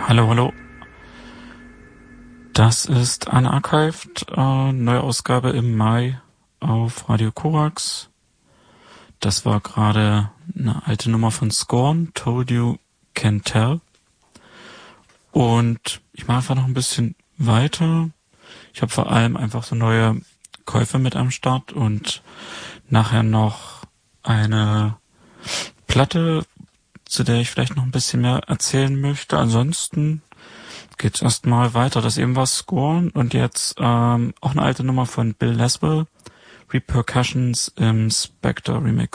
Hallo, hallo. Das ist Unarchived, neue Ausgabe im Mai auf Radio Korax. Das war gerade eine alte Nummer von Scorn, Told You Can Tell. Und ich mache einfach noch ein bisschen weiter. Ich habe vor allem einfach so neue Käufe mit am Start und nachher noch eine Platte, zu der ich vielleicht noch ein bisschen mehr erzählen möchte. Ansonsten geht's erstmal weiter. Das eben war Scorn und jetzt auch eine alte Nummer von Bill Laswell, Repercussions im Spectre Remix.